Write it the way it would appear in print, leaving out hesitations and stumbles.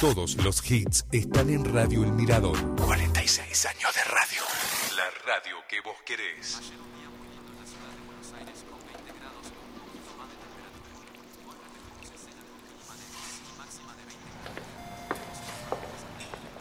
Todos los hits están en Radio El Mirador. 46 años de radio. La radio que vos querés.